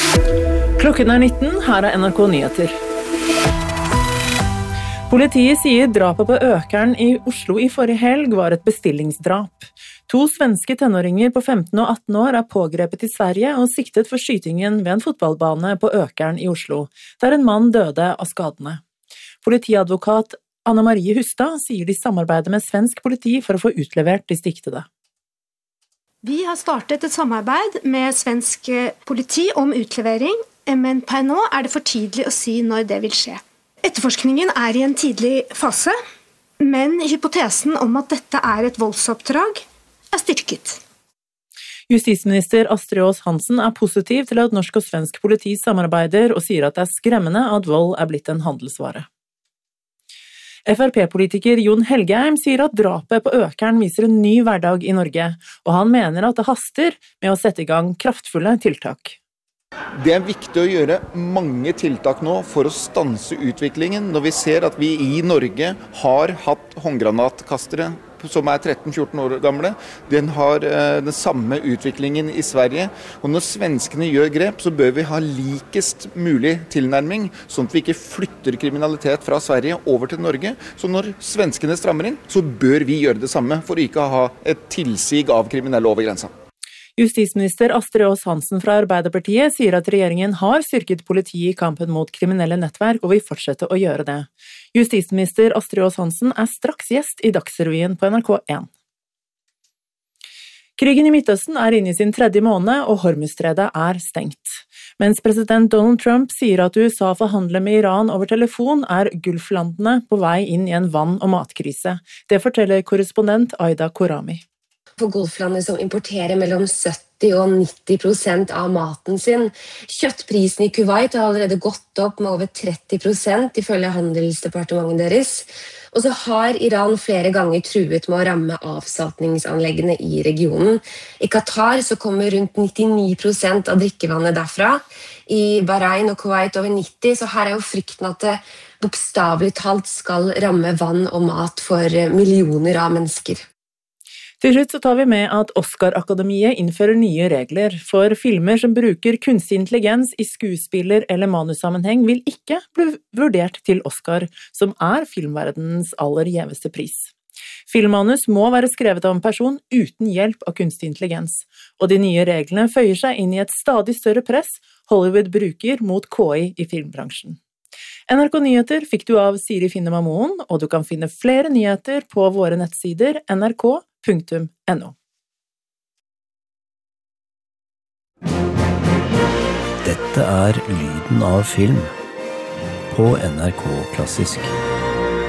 Klokken 19, her NRK Nyheter. Politiet sier drapet på økeren i Oslo i forrige helg var et bestillingsdrap. 2 svenske tenåringer på 15 og 18 år er pågrepet i Sverige og siktet for skytingen ved en fotballbane på økeren i Oslo, der en mann døde av skadene. Politiadvokat Anna Marie Hustad sier de samarbeider med svensk politi for å få utlevert de siktede. Vi har startet et samarbeid med svensk politi om utlevering, men per nå er det for tidlig å si når det vil skje. Etterforskningen er i en tidlig fase, men hypotesen om at dette er et voldsoppdrag er styrket. Justisminister Astrid Aas-Hansen er positiv til at norsk og svensk politi samarbeider og sier at det er skremmende at vold er blitt en handelsvare. FrP-politiker Jon Helgheim sier at drapet på økeren viser en ny hverdag i Norge, og han mener at det haster med å sette i gang kraftfulle tiltak. Det er viktig å gjøre mange tiltak nå for å stanse utviklingen, når vi ser at vi i Norge har hatt håndgranatkastere som er 13-14 år gamle. Den har den samme utviklingen i Sverige. Og når svenskene gjør grep, så bør vi ha likest mulig tilnærming, sånn at vi ikke flytter kriminalitet fra Sverige over til Norge. Så når svenskene strammer inn, så bør vi gjøre det samme for ikke å ha et tilsig av kriminelle over grensa. Justisminister Astrid Aas-Hansen fra Arbeiderpartiet sier at regjeringen har styrket politiet i kampen mot kriminelle nettverk og vil fortsette å gjøre det. Justisminister Astrid Aas-Hansen er straks gjest i Dagsrevyen på NRK1. Krigen i Midtøsten er inne i sin 3. måned, og Hormuzstredet er stengt. Mens president Donald Trump sier at USA forhandler med Iran over telefon, er Gulflandene på vei inn i en vann- og matkrise. Det forteller korrespondent Aida Korami. For Golflandet som importerer mellom 70% og 90% av maten sin. Kjøttprisen i Kuwait har allerede gått opp med over 30% ifølge handelsdepartementet deres. Og så har Iran flere ganger truet med å ramme avsaltningsanleggene i regionen. I Qatar så kommer rundt 99% av drikkevannet derfra. I Bahrain og Kuwait over 90%, så her er jo frykten at det bokstavelig talt skal ramme vann og mat for millioner av mennesker. Til slutt så tar vi med at Oscar-akademiet innfører nye regler for filmer som bruker kunstig intelligens i skuespiller- eller manussammenheng vil ikke bli vurdert til Oscar, som er filmverdenens aller gjeveste pris. Filmmanus må være skrevet av en person uten hjelp av kunstig intelligens, og de nye reglene føyer seg inn i et stadig større press Hollywood bruker mot KI i filmbransjen. NRK Nyheter fikk du av Siri Finne Mamoen, og du kan finne flere nyheter på våre nettsider nrk.no. Dette er lyden av film på NRK Klassisk.